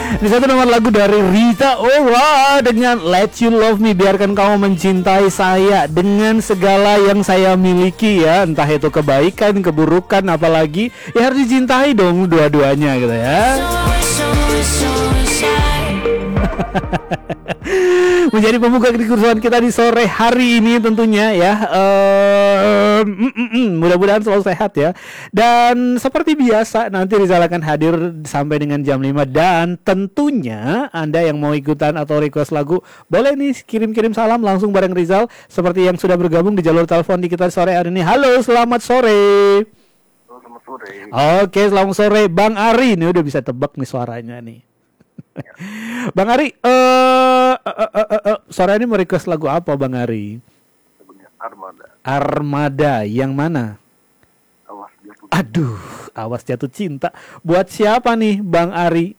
Di satu nomor lagu dari Rita Ora dengan Let You Love Me, biarkan kamu mencintai saya dengan segala yang saya miliki ya, entah itu kebaikan, keburukan, apalagi ya harus dicintai dong dua-duanya gitu ya. Menjadi pembuka kerusuhan kita di sore hari ini tentunya ya. Mudah-mudahan selalu sehat ya. Dan seperti biasa nanti Rizal akan hadir sampai dengan jam 5. Dan tentunya Anda yang mau ikutan atau request lagu, boleh nih kirim-kirim salam langsung bareng Rizal, seperti yang sudah bergabung di jalur telepon di kita sore hari ini. Halo, selamat sore. Selamat sore. Oke, selamat sore Bang Ari. Ini udah bisa tebak nih suaranya nih. Bang Ari, sore ini mau request lagu apa Bang Ari? Lagunya Armada. Armada yang mana? Awas jatuh. Aduh, awas jatuh cinta. Buat siapa nih Bang Ari?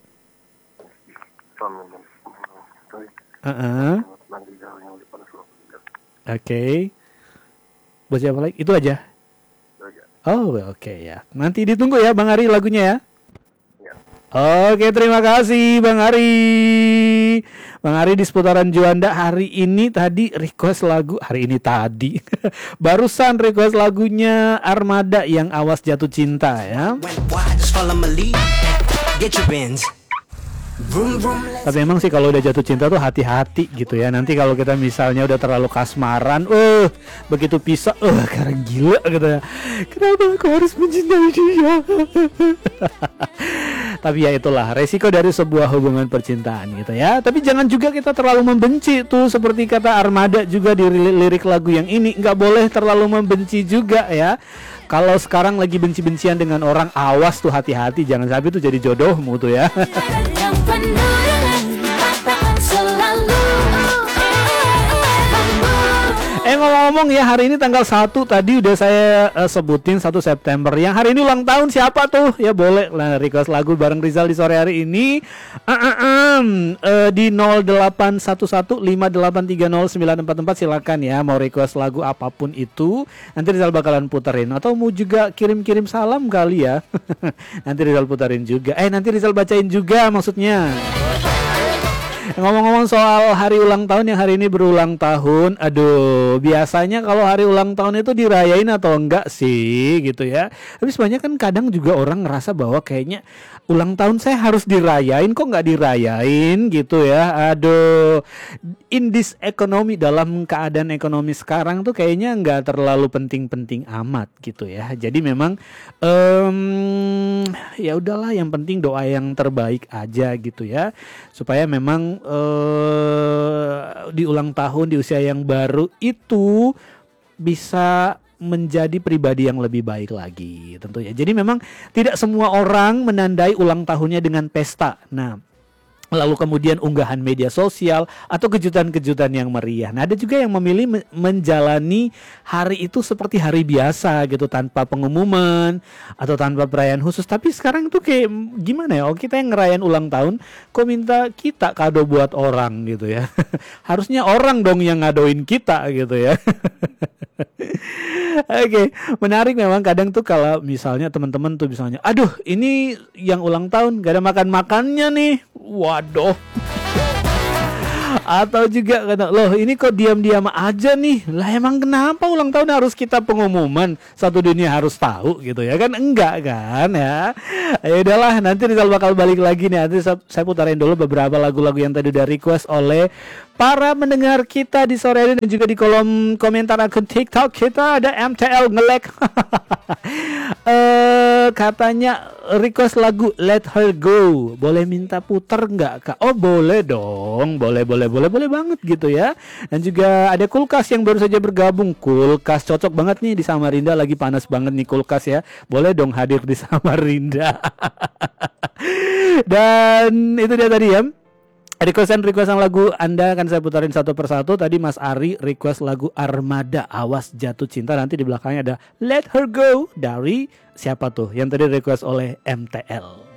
Oke. Buat siapa lagi? Itu aja. Oh, oke ya. Nanti ditunggu ya Bang Ari lagunya ya. Oke, terima kasih Bang Ari. Bang Ari di seputaran Juanda hari ini tadi request lagu, hari ini tadi barusan request lagunya Armada yang Awas Jatuh Cinta ya. Tapi emang sih kalau udah jatuh cinta tuh hati-hati gitu ya. Nanti kalau kita misalnya udah terlalu kasmaran, begitu pisah, karena gila gitu ya. Kenapa aku harus mencintai dia? Tapi ya itulah resiko dari sebuah hubungan percintaan gitu ya. Tapi jangan juga kita terlalu membenci tuh, seperti kata Armada juga di lirik lagu yang ini, nggak boleh terlalu membenci juga ya. Kalau sekarang lagi benci-bencian dengan orang, awas tuh, hati-hati, jangan sampai tuh jadi jodohmu tuh ya. Ngomong-ngomong ya, hari ini tanggal 1 tadi udah saya sebutin 1 September. Yang hari ini ulang tahun siapa tuh? Ya boleh lah request lagu bareng Rizal di sore hari ini. Di 08115830944 silakan ya, mau request lagu apapun itu. Nanti Rizal bakalan puterin, atau mau juga kirim-kirim salam kali ya. Nanti Rizal puterin juga. Nanti Rizal bacain juga maksudnya. Ngomong-ngomong soal hari ulang tahun, yang hari ini berulang tahun. Aduh, biasanya kalau hari ulang tahun itu dirayain atau enggak sih gitu ya. Tapi sebenarnya kan kadang juga orang ngerasa bahwa kayaknya ulang tahun saya harus dirayain, kok nggak dirayain gitu ya. Aduh, in this economy, dalam keadaan ekonomi sekarang tuh kayaknya nggak terlalu penting-penting amat gitu ya. Jadi memang ya udahlah, yang penting doa yang terbaik aja gitu ya, supaya memang di ulang tahun, di usia yang baru itu bisa menjadi pribadi yang lebih baik lagi tentunya. Jadi memang tidak semua orang menandai ulang tahunnya dengan pesta. Nah, lalu kemudian unggahan media sosial atau kejutan-kejutan yang meriah. Nah, ada juga yang memilih menjalani hari itu seperti hari biasa gitu, tanpa pengumuman atau tanpa perayaan khusus. Tapi sekarang tuh kayak gimana ya? Kita yang ngerayain ulang tahun, kok minta kita kado buat orang gitu ya. Harusnya orang dong yang ngadoin kita gitu ya. Oke, menarik memang kadang tuh kalau misalnya teman-teman tuh misalnya, aduh ini yang ulang tahun gak ada makan-makannya nih, waduh. Atau juga kata, loh ini kok diam-diam aja nih. Lah emang kenapa ulang tahun harus kita pengumuman, satu dunia harus tahu gitu ya kan? Enggak kan ya. Ya udahlah, nanti Rizal bakal balik lagi nih. Nanti saya putarin dulu beberapa lagu-lagu yang tadi udah request oleh para mendengar kita di sore hari, dan juga di kolom komentar akun TikTok kita ada MTL ngelek. Katanya request lagu Let Her Go. Boleh minta puter nggak Kak? Oh boleh dong, boleh banget gitu ya. Dan juga ada Kulkas yang baru saja bergabung. Kulkas cocok banget nih di Samarinda, lagi panas banget nih Kulkas ya. Boleh dong hadir di Samarinda. Dan itu dia tadi ya, requestan lagu Anda akan saya putarin satu persatu. Tadi Mas Ari request lagu Armada, Awas Jatuh Cinta. Nanti di belakangnya ada Let Her Go dari siapa tuh yang tadi request oleh MTL.